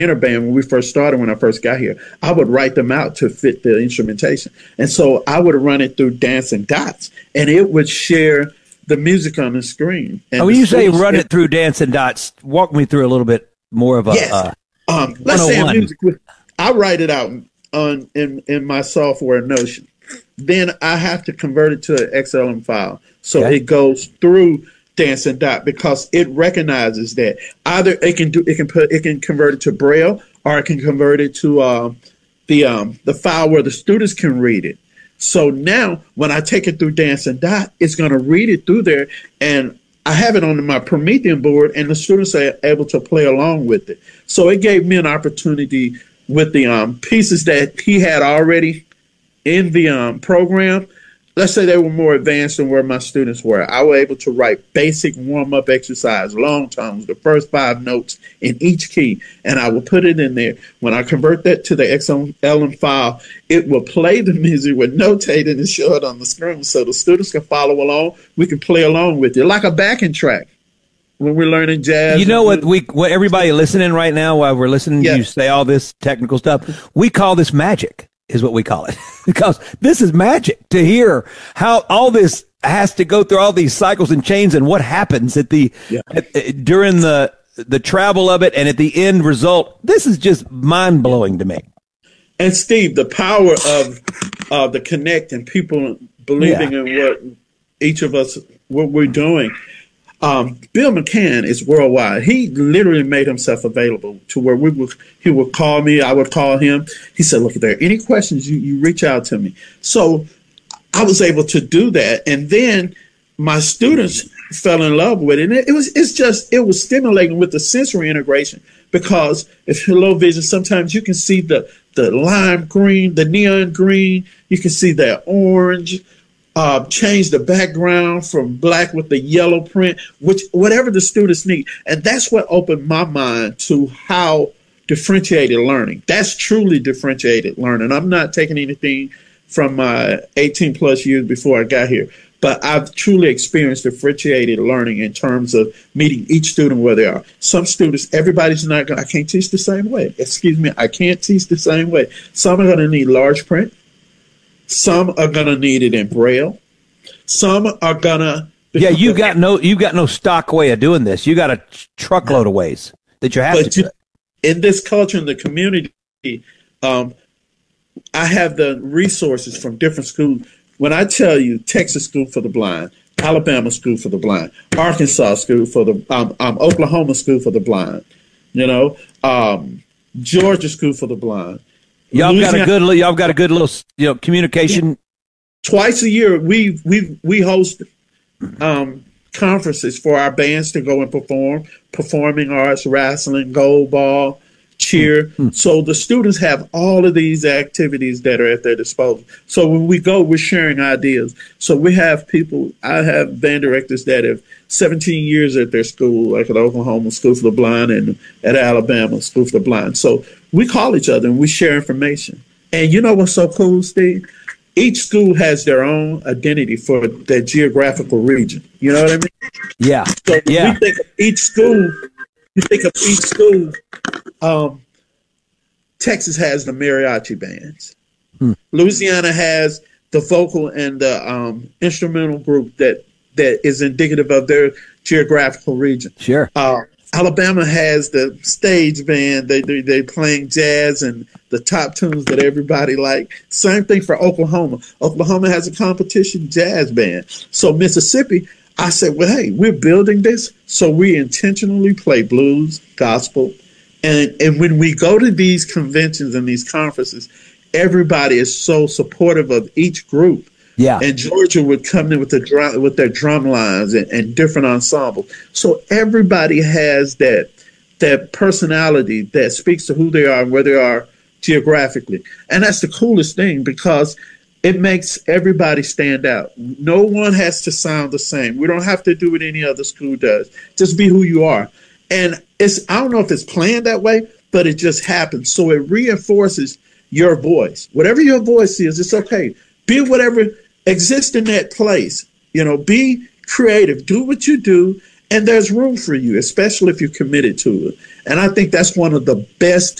beginner band when we first started, when I first got here, I would write them out to fit the instrumentation. And so I would run it through Dancing Dots, and it would share the music on the screen. And when you say run it through Dancing Dots, walk me through a little bit more of a yes. Let's say music, I write it out in my software Notion. Then I have to convert it to an XLM file. So it goes through Dancing Dot because it recognizes that either it can convert it to Braille, or it can convert it to the file where the students can read it. So now when I take it through Dancing Dot, it's going to read it through there, and I have it on my Promethean board, and the students are able to play along with it. So it gave me an opportunity with the pieces that he had already in the program. Let's say they were more advanced than where my students were. I was able to write basic warm-up exercise, long tones, the first 5 notes in each key, and I will put it in there. When I convert that to the XLM file, it will play the music with notated and show it on the screen so the students can follow along. We can play along with it, like a backing track when we're learning jazz. You know what everybody listening right now while we're listening to you say all this technical stuff, we call this magic. Is what we call it, because this is magic to hear how all this has to go through all these cycles and chains and what happens at during the travel of it and at the end result. This is just mind blowing to me. And Steve, the power of the connect and people believing in what each of us, what we're doing. Bill McCann is worldwide. He literally made himself available to where he would call me, I would call him. He said, look, if there are any questions, you reach out to me. So I was able to do that. And then my students fell in love with it. And it was stimulating with the sensory integration, because if you're low vision, sometimes you can see the lime green, the neon green, you can see that orange. Change the background from black with the yellow print, whatever the students need. And that's what opened my mind to how differentiated learning. That's truly differentiated learning. I'm not taking anything from my 18 plus years before I got here, but I've truly experienced differentiated learning in terms of meeting each student where they are. Some students, everybody's not going to, I can't teach the same way. Excuse me, I can't teach the same way. Some are going to need large print. Some are gonna need it in Braille. Some are gonna. You got no stock way of doing this. You got a truckload of ways that you have to do it. In this culture, in the community, I have the resources from different schools. When I tell you Texas School for the Blind, Alabama School for the Blind, Arkansas School for the Oklahoma School for the Blind, Georgia School for the Blind. Y'all got a good little communication. Twice a year we host conferences for our bands to go and performing arts, wrestling, gold ball, cheer. Mm-hmm. So the students have all of these activities that are at their disposal. So when we go, we're sharing ideas. So we have I have band directors that have 17 years at their school, like at Oklahoma School for the Blind and at Alabama School for the Blind. So we call each other and we share information. And you know what's so cool, Steve? Each school has their own identity for their geographical region. You know what I mean? Yeah. So we think of each school. Texas has the mariachi bands. Louisiana has the vocal and the instrumental group that is indicative of their geographical region. Sure. Alabama has the stage band. They playing jazz and the top tunes that everybody like. Same thing for Oklahoma. Oklahoma has a competition jazz band. So Mississippi, I said, well, hey, we're building this, so we intentionally play blues, gospel, and when we go to these conventions and these conferences, everybody is so supportive of each group. Yeah. And Georgia would come in with their drum lines and different ensembles. So everybody has that personality that speaks to who they are and where they are geographically. And that's the coolest thing, because it makes everybody stand out. No one has to sound the same. We don't have to do what any other school does. Just be who you are. And I don't know if it's planned that way, but it just happens. So it reinforces your voice. Whatever your voice is, it's okay. Be whatever exists in that place. Be creative. Do what you do, and there's room for you, especially if you're committed to it. And I think that's one of the best